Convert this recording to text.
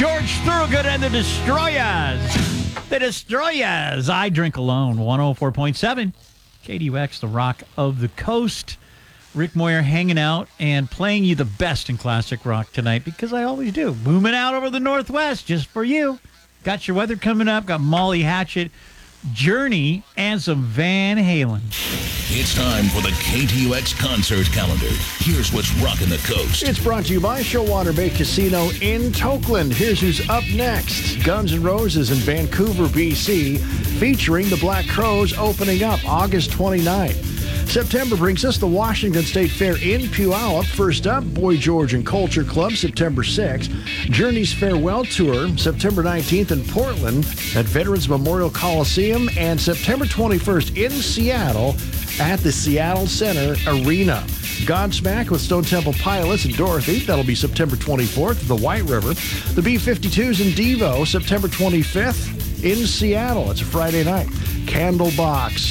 George Thorogood and the Destroyers. The Destroyers. I Drink Alone. 104.7. KDUX, the rock of the coast. Rick Moyer hanging out and playing you the best in classic rock tonight, because I always do. Booming out over the Northwest just for you. Got your weather coming up. Got Molly Hatchet, Journey, and some Van Halen. It's time for the KTUX concert calendar. Here's what's rocking the coast. It's brought to you by Showwater Bay Casino in Tokeland. Here's who's up next. Guns N' Roses in Vancouver, BC, featuring the Black Crowes, opening up August 29th. September brings us the Washington State Fair in Puyallup. First up, Boy George and Culture Club, September 6th. Journey's Farewell Tour, September 19th in Portland at Veterans Memorial Coliseum, and September 21st in Seattle at the Seattle Center Arena. Godsmack with Stone Temple Pilots and Dorothy. That'll be September 24th at the White River. The B-52s in Devo, September 25th in Seattle. It's a Friday night. Candlebox